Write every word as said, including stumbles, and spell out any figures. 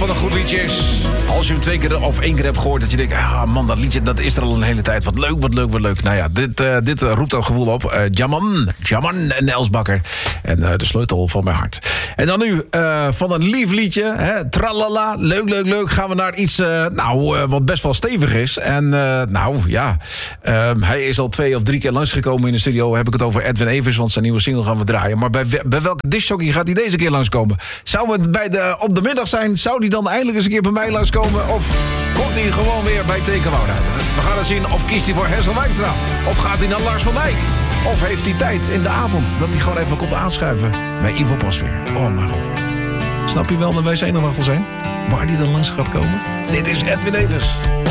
van een goed liedje is, als je hem twee keer of één keer hebt gehoord, dat je denkt, ah man, dat liedje dat is er al een hele tijd. Wat leuk, wat leuk, wat leuk. Nou ja, dit, uh, dit uh, roept dat gevoel op. Uh, Jaman, Jaman en Els Bakker. En uh, de sleutel van mijn hart. En dan nu, uh, van een lief liedje, hè, tralala, leuk, leuk, leuk, gaan we naar iets, uh, nou, uh, wat best wel stevig is. En uh, nou, ja, uh, hij is al twee of drie keer langsgekomen in de studio. Heb ik het over Edwin Evers, want zijn nieuwe single gaan we draaien. Maar bij, bij welke discjockey gaat hij deze keer langskomen? Zou het bij de, op de middag zijn? Zou hij dan eindelijk eens een keer bij mij langskomen? Of komt hij gewoon weer bij Tekenwouden? We gaan het zien. Of kiest hij voor Hessel Wijkstra? Of gaat hij naar Lars van Dijk? Of heeft hij tijd in de avond dat hij gewoon even komt aanschuiven bij Ivo Pasveer? Oh mijn god. Snap je wel dat wij zenuwachtig zijn? Waar hij dan langs gaat komen? Dit is Edwin Evers.